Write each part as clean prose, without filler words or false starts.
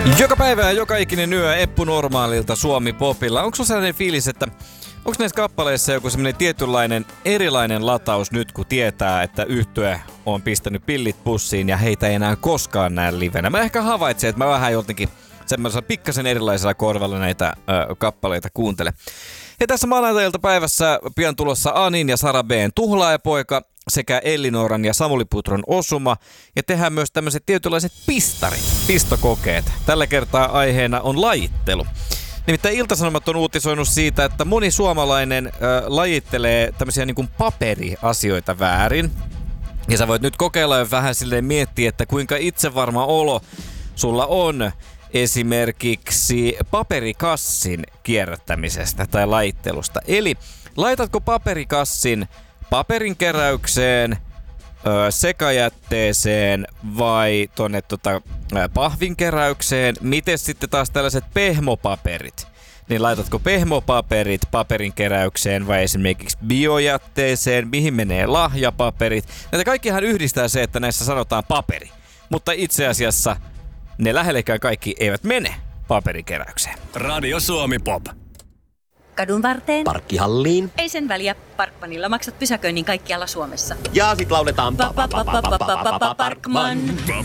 Joka päivä ja joka ikinen yö Eppu Normaalilta Suomi Popilla. Onko sulla sellainen fiilis, että onko näissä kappaleissa joku sellainen tietynlainen erilainen lataus nyt, kun tietää, että yhtye on pistänyt pillit pussiin ja heitä ei enää koskaan näe livenä? Mä ehkä havaitsen, että mä vähän jotenkin semmoisella pikkasen erilaisella korvalla näitä kappaleita kuuntele. Ja tässä maanantai-iltapäivässä pian tulossa Anin ja Sara B:n Tuhlaajapoika sekä Ellinoran ja Samuli Putron Osuma. Ja tehdään myös tämmöiset tietynlaiset pistokokeet. Tällä kertaa aiheena on lajittelu. Nimittäin Ilta-Sanomat on uutisoinut siitä, että moni suomalainen lajittelee tämmöisiä niin kuin paperiasioita väärin. Ja sä voit nyt kokeilla ja vähän silleen miettiä, että kuinka itsevarma olo sulla on esimerkiksi paperikassin kierrättämisestä tai lajittelusta. Eli laitatko paperikassin paperinkeräykseen, sekajätteeseen vai tonne pahvinkeräykseen? Miten sitten taas tällaiset pehmopaperit? Niin laitatko pehmopaperit paperinkeräykseen vai esimerkiksi biojätteeseen? Mihin menee lahjapaperit? Näitä kaikkihan yhdistää se, että näissä sanotaan paperi. Mutta itse asiassa ne lähellekään kaikki eivät mene paperikeräykseen. Radio Suomi Pop. Kadun varteen. Parkkihalliin. Ei sen väliä. Parkmanilla maksat pysäköinnin kaikkialla Suomessa. Ja sit lauletaan Parkman.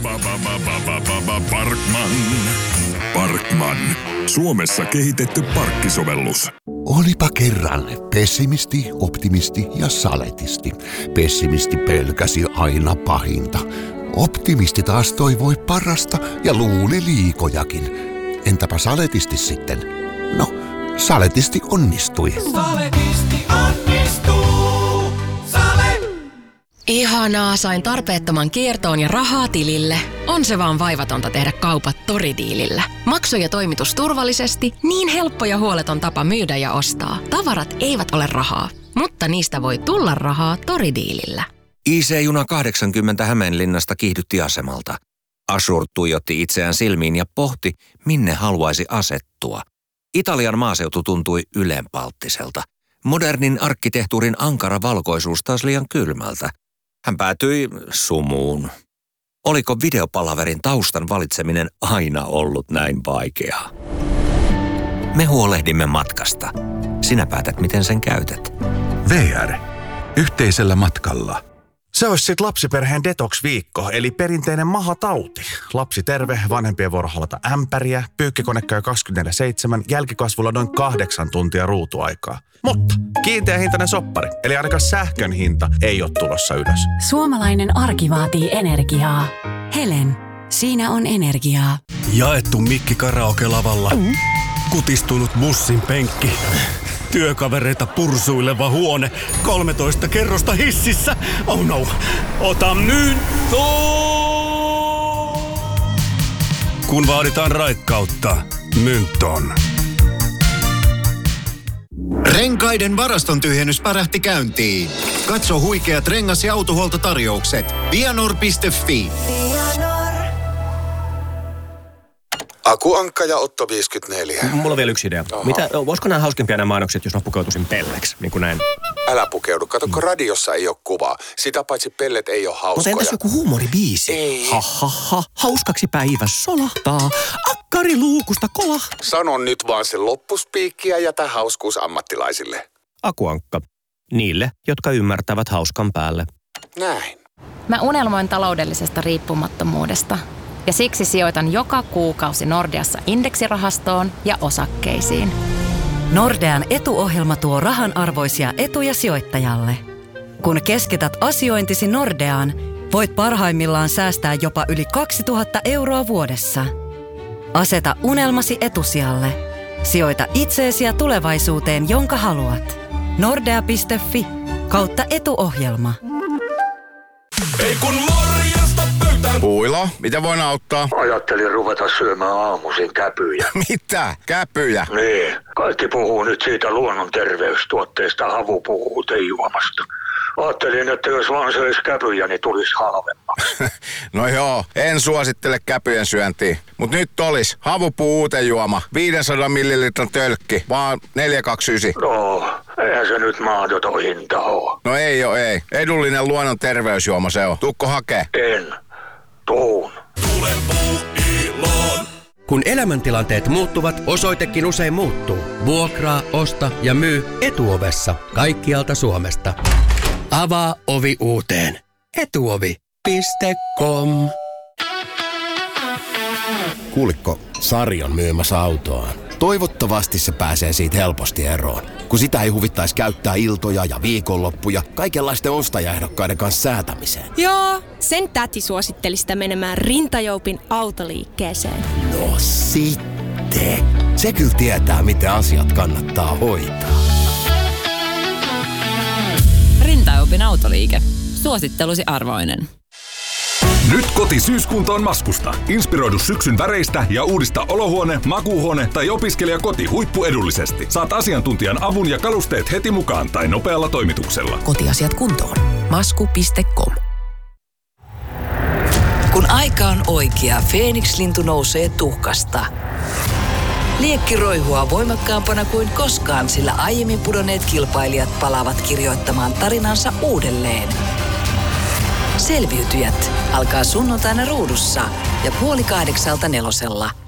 Parkman. Suomessa kehitetty parkkisovellus. Olipa kerran pessimisti, optimisti ja saletisti. Pessimisti pelkäsi aina pahinta. Optimisti taas toivoi parasta ja luuli liikojakin. Entäpä saletisti sitten? No, saletisti onnistui. Saletisti onnistuu. Ihanaa, sain tarpeettoman kiertoon ja rahaa tilille. On se vaan vaivatonta tehdä kaupat Toridiilillä. Maksu ja toimitus turvallisesti, niin helppo ja huoleton tapa myydä ja ostaa. Tavarat eivät ole rahaa, mutta niistä voi tulla rahaa Toridiilillä. IC-juna 80 Hämeenlinnasta kiihdytti asemalta. Ashur tuijotti itseään silmiin ja pohti, minne haluaisi asettua. Italian maaseutu tuntui ylenpalttiselta. Modernin arkkitehtuurin ankara valkoisuus taas liian kylmältä. Hän päätyi sumuun. Oliko videopalaverin taustan valitseminen aina ollut näin vaikeaa? Me huolehdimme matkasta. Sinä päätät, miten sen käytät. VR. Yhteisellä matkalla. Se olisi sit lapsiperheen detox-viikko, eli perinteinen mahatauti. Lapsi terve, vanhempien vuoro halata ämpäriä, pyykkikone käy 24/7, jälkikasvulla noin 8 tuntia ruutuaikaa. Mutta kiinteä hintainen soppari, eli ainakaan sähkön hinta ei ole tulossa ylös. Suomalainen arki vaatii energiaa. Helen, siinä on energiaa. Jaettu mikki karaoke-lavalla. Kutistunut bussin penkki. Työkavereita pursuileva huone. 13 kerrosta hississä. Oh no, ota nyt! Kun vaaditaan raikkautta, Mynton. Renkaiden varaston tyhjennys pärähti käyntiin. Katso huikeat rengas- ja autohuoltotarjoukset. Vianor.fi. Akuankka ja Otto 54. Mulla on vielä yksi idea. Aha. Olisiko nämä hauskempia nämä mainokset, jos mä pukeutuisin pelleksi, niin kuin näin? Älä pukeudu. Kato, kun radiossa ei ole kuvaa. Sitä paitsi pellet ei ole hauskoja. Mutta entäs joku huumoribiisi? Ei. Ha. Hauskaksi päivä solahtaa. Akkari luukusta kolah. Sano nyt vaan se loppuspiikki ja jätä hauskuus ammattilaisille. Akuankka. Niille, jotka ymmärtävät hauskan päälle. Näin. Mä unelmoin taloudellisesta riippumattomuudesta. Ja siksi sijoitan joka kuukausi Nordeassa indeksirahastoon ja osakkeisiin. Nordean etuohjelma tuo rahan arvoisia etuja sijoittajalle. Kun keskität asiointisi Nordeaan, voit parhaimmillaan säästää jopa yli 2000 € vuodessa. Aseta unelmasi etusijalle. Sijoita itseesi ja tulevaisuuteen, jonka haluat. Nordea.fi/etuohjelma. Ei kun morjesta pöytään. Puilo, mitä voin auttaa? Ajattelin ruveta syömään aamuisin käpyjä. Mitä? Käpyjä? Niin. Kaikki puhuu nyt siitä luonnon terveystuotteesta havupuutejuomasta. Ajattelin, että jos vaan söisi käpyjä, niin tulisi halvemmaksi. No joo, en suosittele käpyjen syöntiä. Mut nyt olis havupuuutejuoma, 500 millilitran tölkki, vaan 4,29. No, eihän se nyt mahdoton hinta oo. No ei oo, ei. Edullinen luonnon terveysjuoma se on. Tuukko hakee? En. Tuun. Tule puuiloon. Kun elämäntilanteet muuttuvat, osoitekin usein muuttuu. Vuokraa, osta ja myy Etuovessa kaikkialta Suomesta. Avaa ovi uuteen. Etuovi.com. Kuulikko, Sari on myymässä autoaan. Toivottavasti se pääsee siitä helposti eroon, kun sitä ei huvittaisi käyttää iltoja ja viikonloppuja kaikenlaisten ostajaehdokkaiden kanssa säätämiseen. Joo, sen täti suositteli sitä menemään Rintajoupin autoliikkeeseen. No sitten. Se kyllä tietää, miten asiat kannattaa hoitaa. Rintajoupin autoliike. Suosittelusi arvoinen. Nyt koti-syyskuntoon Maskusta. Inspiroidu syksyn väreistä ja uudista olohuone, makuuhuone tai opiskelijakoti huippuedullisesti. Saat asiantuntijan avun ja kalusteet heti mukaan tai nopealla toimituksella. Kotiasiat kuntoon. Masku.com. Kun aika on oikea, Feeniks-lintu nousee tuhkasta. Liekki roihua voimakkaampana kuin koskaan, sillä aiemmin pudonneet kilpailijat palaavat kirjoittamaan tarinansa uudelleen. Selviytyjät alkaa sunnuntaina Ruudussa ja 7:30 Nelosella.